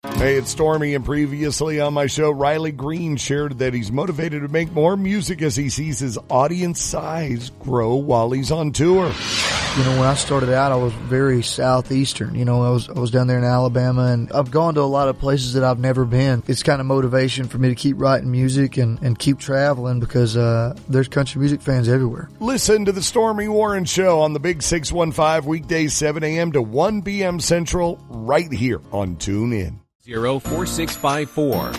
Hey, it's Stormy, and previously on my show, Riley Green shared that he's motivated to make more music as he sees his audience size grow while he's on tour. You know, when I started out, I was very southeastern. You know, I was down there in Alabama, and I've gone to a lot of places that I've never been. It's kind of motivation for me to keep writing music and keep traveling because there's country music fans everywhere. Listen to the Stormy Warren Show on the Big 615 weekdays 7 a.m. to 1 p.m. Central right here on TuneIn. 04654.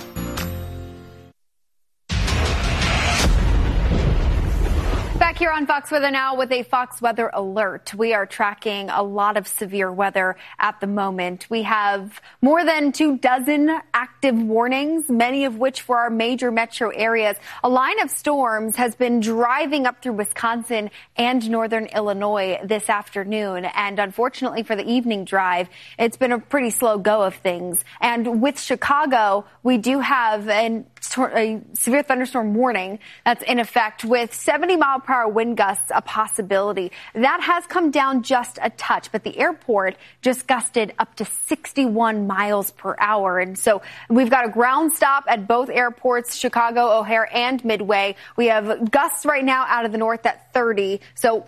Back here on Fox Weather Now with a Fox Weather Alert. We are tracking a lot of severe weather at the moment. We have more than 24 active warnings, many of which for our major metro areas. A line of storms has been driving up through Wisconsin and northern Illinois this afternoon. And unfortunately for the evening drive, it's been a pretty slow go of things. And with Chicago, we do have a severe thunderstorm warning that's in effect with 70-mile-per-hour wind gusts a possibility. That has come down just a touch, but the airport just gusted up to 61 miles per hour. And so we've got a ground stop at both airports, Chicago, O'Hare, and Midway. We have gusts right now out of the north at 30. So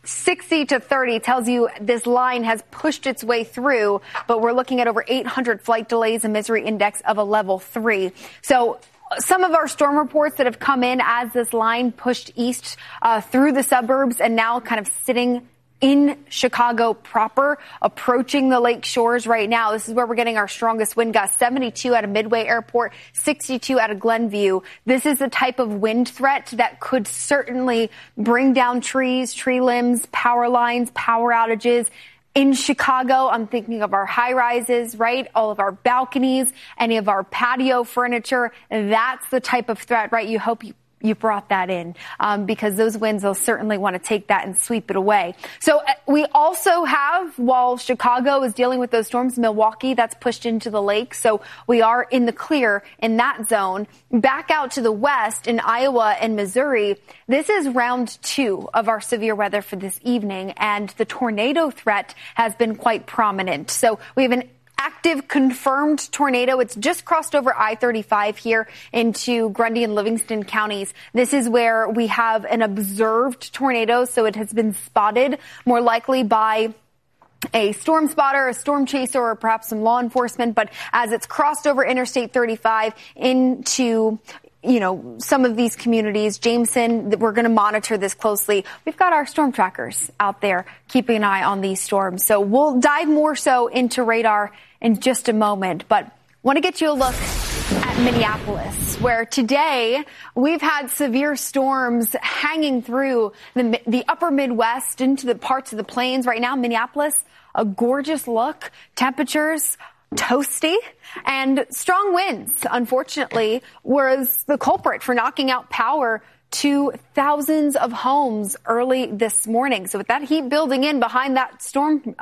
60 to 30 tells you this line has pushed its way through, but we're looking at over 800 flight delays, a misery index of a level 3. So some of our storm reports that have come in as this line pushed east through the suburbs and now kind of sitting in Chicago proper, approaching the lake shores right now. This is where we're getting our strongest wind gusts, 72 out of Midway Airport, 62 out of Glenview. This is the type of wind threat that could certainly bring down trees, tree limbs, power lines, power outages. In Chicago, I'm thinking of our high rises, right? All of our balconies, any of our patio furniture. That's the type of threat, right? You hope you brought that in because those winds will certainly want to take that and sweep it away. So we also have, while Chicago is dealing with those storms, Milwaukee, that's pushed into the lake. So we are in the clear in that zone. Back out to the west in Iowa and Missouri, this is round 2 of our severe weather for this evening, and the tornado threat has been quite prominent. So we have an active confirmed tornado. It's just crossed over I-35 here into Grundy and Livingston counties. This is where we have an observed tornado, so it has been spotted more likely by a storm spotter, a storm chaser, or perhaps some law enforcement. But as it's crossed over Interstate 35 into some of these communities, Jameson, we're going to monitor this closely. We've got our storm trackers out there keeping an eye on these storms. So we'll dive more so into radar in just a moment. But want to get you a look at Minneapolis, where today we've had severe storms hanging through the upper Midwest into the parts of the plains. Right now, Minneapolis, a gorgeous look. Temperatures toasty, and strong winds, unfortunately, was the culprit for knocking out power to thousands of homes early this morning. So with that heat building in behind that storm